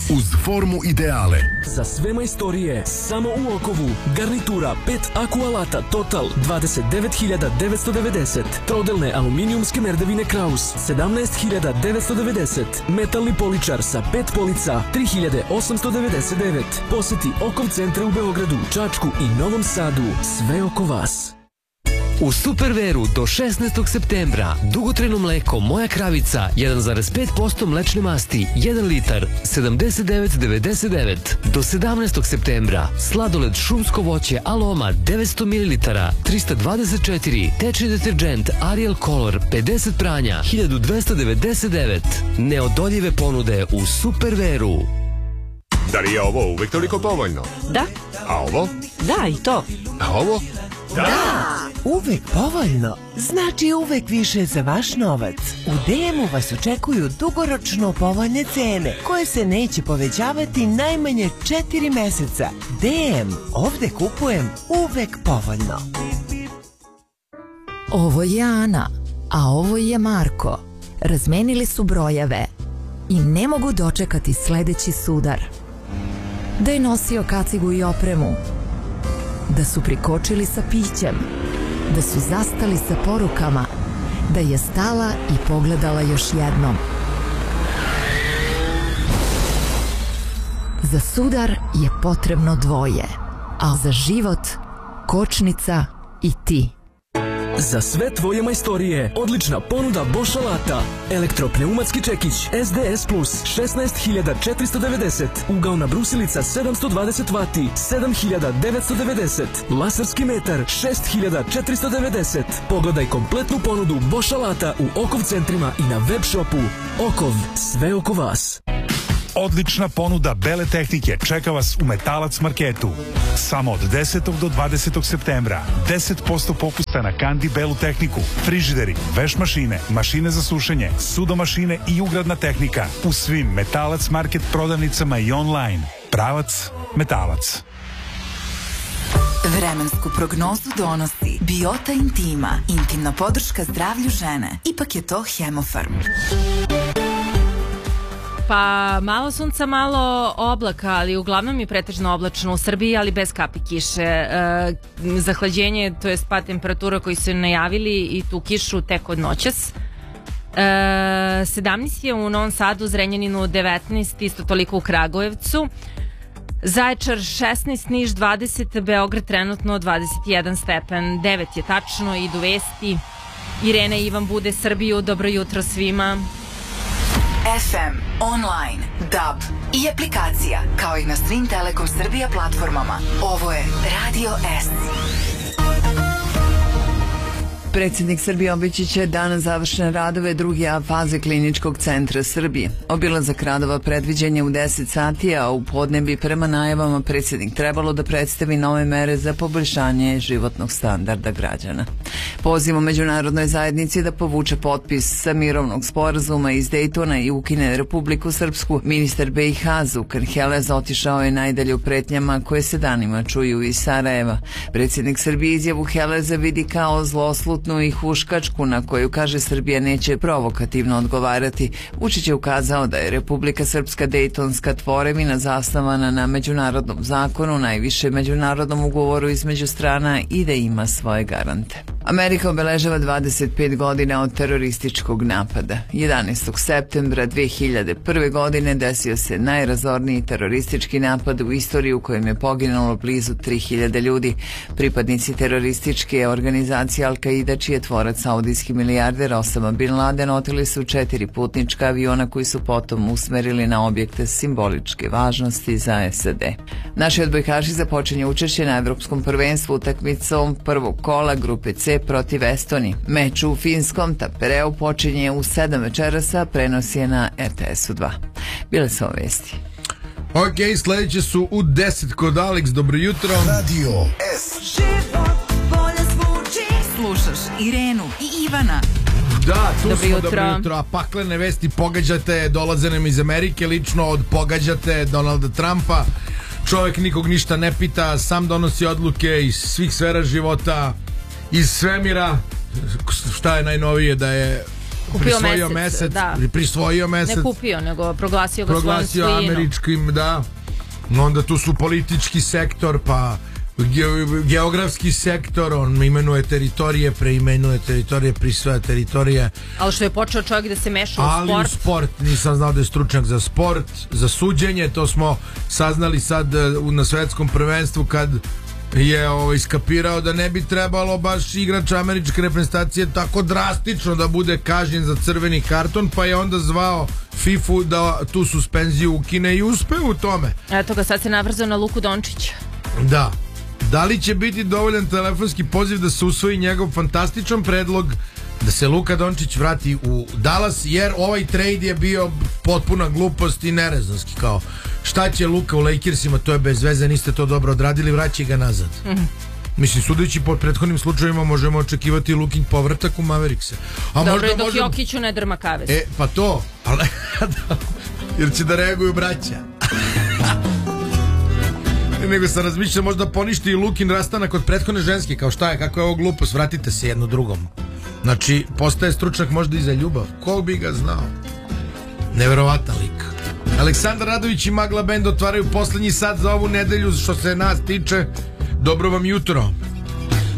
uz formu ideale. Za sve majstorije, samo u Okovu. Garnitura 5 Aku alata Total 29.990. Trodelne aluminijumske merdevine Kraus 17.990. Metalni poličar sa 5 polica 3.899. Poseti Okov centre u Beogradu, Čačku i Novom Sadu. Sve oko vas. U Superveru do 16. septembra dugotrajno mleko Moja kravica 1,5% mlečne masti 1 litar 79,99. Do 17. septembra sladoled šumsko voće Aloma 900 ml 324. Tečni deterđent Ariel Color 50 pranja 1299. Neodoljive ponude u Superveru. Da li je ovo uvek toliko povoljno? Da. A ovo? Da, i to. A ovo? Da! Uvek povoljno znači uvek više za vaš novac. U DM-u vas očekuju dugoročno povoljne cene koje se neće povećavati najmanje 4 meseca. DM, ovde kupujem uvek povoljno. Ovo je Ana, a ovo je Marko. Razmenili su brojeve i ne mogu dočekati sledeći sudar. Da je nosio kacigu i opremu, da su prikočili sa pićem, da su zastali sa porukama, da je stala i pogledala još jednom. Za sudar je potrebno dvoje, a za život kočnica i ti. Za sve tvoje majstorije, odlična ponuda Bosch alata. Elektropneumatski čekić SDS Plus 16.490. Ugaona brusilica 720 W 7.990. Laserski metar 6.490. Pogledaj kompletnu ponudu Bosch alata u Okov centrima i na web shopu. Okov, sve oko vas. Odlična ponuda bele tehnike čeka vas u Metalac marketu. Samo od 10. do 20. septembra 10% popusta na kandi belu tehniku, frižideri, veš mašine, mašine za sušenje, sudomašine i ugradna tehnika u svim Metalac market prodavnicama i online. Pravac Metalac. Vremensku prognozu donosi Biota Intima, intimna podrška zdravlju žene. Ipak je to Hemofarm. Pa malo sunca, malo oblaka, ali uglavnom je pretežno oblačno u Srbiji, ali bez kapi kiše. Zahlađenje, to je pad temperatura koji su najavili i tu kišu tek od noćas. 17 je u Novom Sadu, Zrenjaninu 19, isto toliko u Kragujevcu. Zaječar 16, Niš 20, Beograd trenutno 21 stepen. 9 je tačno, idu vesti. Irena i Ivan bude Srbiju, dobro jutro svima. FM, online, DAB i aplikacija, kao i na svim Telekom Srbija platformama. Ovo je Radio S. Predsjednik Srbije obići će danas završene radove druge A faze Kliničkog centra Srbije. Obilazak radova predviđen je u 10 sati, a u podne bi prema najavama predsjednik trebalo da predstavi nove mere za poboljšanje životnog standarda građana. Poziv u međunarodnoj zajednici da povuče potpis sa mirovnog sporazuma iz Dejtona i ukine Republiku Srpsku. Ministar BiH Zukan Helez otišao je najdalje u pretnjama koje se danima čuju iz Sarajeva. Predsjednik Srbije izjavu Heleza vidi kao zloslut i huškačku na koju kaže Srbija neće provokativno odgovarati. Vučić je ukazao da je Republika Srpska dejtonska tvorevina zasnovana na međunarodnom zakonu, najviše međunarodnom ugovoru između strana i da ima svoje garante. Amerika obeležava 25 godina od terorističkog napada. 11. septembra 2001. godine desio se najrazorniji teroristički napad u istoriji u kojem je poginulo blizu 3000 ljudi. Pripadnici terorističke organizacije Al-Qaida, čiji je tvorac saudijski milijarder Osama Bin Laden, oteli su 4 putnička aviona koji su potom usmerili na objekte simboličke važnosti za SAD. Naši odbojkaši započinju učešće na Evropskom prvenstvu utakmicom prvog kola grupe C protiv Estonije. Meč u finskom Tampereu počinje u 7 večerasa, prenos je na RTS-u 2. Bile su ove vesti. Ok, sledeće su u 10 kod Alex. Dobro jutro. Radio S. Slušaš Irenu i Ivana. Da, tu smo, dobro jutro. A paklene vesti pogađate, dolaze nam iz Amerike, lično od pogađate Donalda Trumpa. Čovjek nikog ništa ne pita, sam donosi odluke iz svih sfera života, iz svemira. Šta je najnovije, da je prisvojio mesec. Ne kupio, nego proglasio ga svojom svojinom. Američkim, da. Onda tu su politički sektor, pa geografski sektor, on imenuje teritorije, preimenuje teritorije, prisvaja teritorije. Ali što je počeo čovjek da se meša u sport. Ali u sport, nisam znao da je stručnjak za sport, za suđenje, to smo saznali sad na svetskom prvenstvu kad je iskapirao da ne bi trebalo baš igrač američke reprezentacije tako drastično da bude kažnjen za crveni karton, pa je onda zvao FIFA da tu suspenziju ukine i uspe u tome. Eto ga, sad se navrzao na Luku Dončića. Da. Da li će biti dovoljan telefonski poziv da se usvoji njegov fantastičan predlog da se Luka Dončić vrati u Dallas, jer ovaj trade je bio potpuna glupost i nerezonski, kao šta će Luka u Lakersima, to je bez veze, niste to dobro odradili, vraći ga nazad. Mislim, sudeći po prethodnim slučajevima možemo očekivati Lukin povratak u Maverickse. Dobro je dok Jokiću ne drma kavez. Pa to, ali jer će da reaguju braća. Nego sam razmišljao možda poništi i Lukin rastanak od prethodne ženske, kao šta je, kako je ovo glupost, vratite se jedno drugom. Znači, postaje stručnjak možda i za ljubav. Ko bi ga znao? Neverovatan lik. Aleksandar Radović i Magla Band otvaraju poslednji sat za ovu nedelju, što se nas tiče. Dobro vam jutro.